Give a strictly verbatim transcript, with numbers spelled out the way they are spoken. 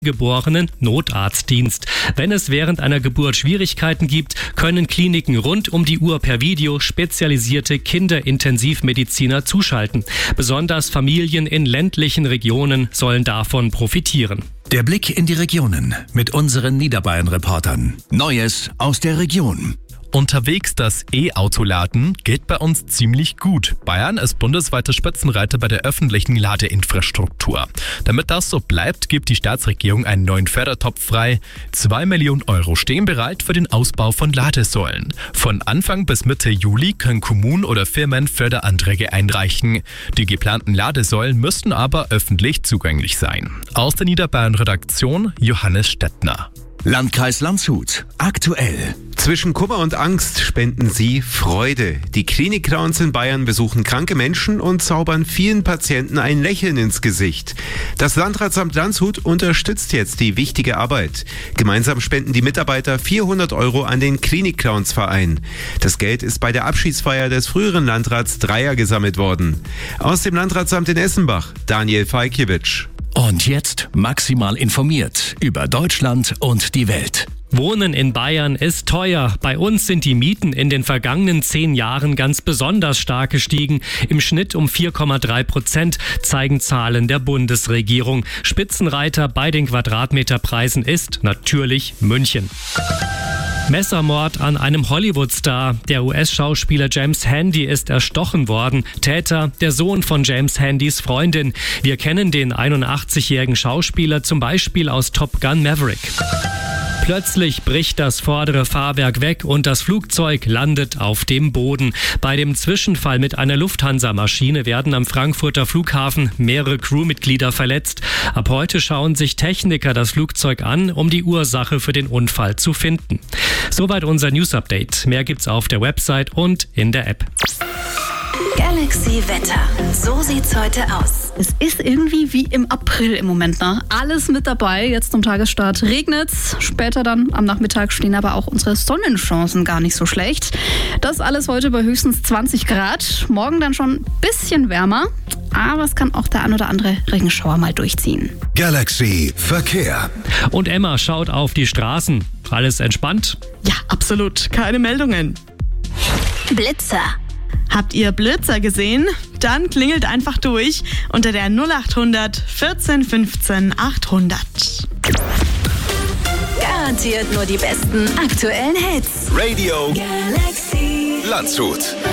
geborenen Notarztdienst. Wenn es während einer Geburt Schwierigkeiten gibt, können Kliniken rund um die Uhr per Video spezialisierte Kinderintensivmediziner zuschalten. Besonders Familien in ländlichen Regionen sollen davon profitieren. Der Blick in die Regionen mit unseren Niederbayern-Reportern. Neues aus der Region. Unterwegs das E-Auto-Laden geht bei uns ziemlich gut. Bayern ist bundesweiter Spitzenreiter bei der öffentlichen Ladeinfrastruktur. Damit das so bleibt, gibt die Staatsregierung einen neuen Fördertopf frei. Zwei Millionen Euro stehen bereit für den Ausbau von Ladesäulen. Von Anfang bis Mitte Juli können Kommunen oder Firmen Förderanträge einreichen. Die geplanten Ladesäulen müssten aber öffentlich zugänglich sein. Aus der Niederbayern-Redaktion Johannes Stettner. Landkreis Landshut. Aktuell. Zwischen Kummer und Angst spenden sie Freude. Die Klinik-Crowns in Bayern besuchen kranke Menschen und zaubern vielen Patienten ein Lächeln ins Gesicht. Das Landratsamt Landshut unterstützt jetzt die wichtige Arbeit. Gemeinsam spenden die Mitarbeiter vierhundert Euro an den Klinik-Crowns-Verein. Das Geld ist bei der Abschiedsfeier des früheren Landrats Dreier gesammelt worden. Aus dem Landratsamt in Essenbach, Daniel Falkiewicz. Und jetzt maximal informiert über Deutschland und die Welt. Wohnen in Bayern ist teuer. Bei uns sind die Mieten in den vergangenen zehn Jahren ganz besonders stark gestiegen. Im Schnitt um vier Komma drei Prozent, zeigen Zahlen der Bundesregierung. Spitzenreiter bei den Quadratmeterpreisen ist natürlich München. Messermord an einem Hollywood-Star. Der U S-Schauspieler James Handy ist erstochen worden. Täter, der Sohn von James Handys Freundin. Wir kennen den einundachtzigjährigen Schauspieler zum Beispiel aus Top Gun Maverick. Plötzlich bricht das vordere Fahrwerk weg und das Flugzeug landet auf dem Boden. Bei dem Zwischenfall mit einer Lufthansa-Maschine werden am Frankfurter Flughafen mehrere Crewmitglieder verletzt. Ab heute schauen sich Techniker das Flugzeug an, um die Ursache für den Unfall zu finden. Soweit unser News-Update. Mehr gibt's auf der Website und in der App. Galaxy Wetter. So sieht's heute aus. Es ist irgendwie wie im April im Moment, ne? Alles mit dabei. Jetzt zum Tagesstart regnet's. Später dann am Nachmittag stehen aber auch unsere Sonnenchancen gar nicht so schlecht. Das alles heute bei höchstens zwanzig Grad. Morgen dann schon ein bisschen wärmer. Aber es kann auch der ein oder andere Regenschauer mal durchziehen. Galaxy Verkehr. Und Emma schaut auf die Straßen. Alles entspannt? Ja, absolut. Keine Meldungen. Blitzer. Habt ihr Blitzer gesehen? Dann klingelt einfach durch unter der null achthundert vierzehn fünfzehn achthundert. Garantiert nur die besten aktuellen Hits. Radio Galaxy Landshut.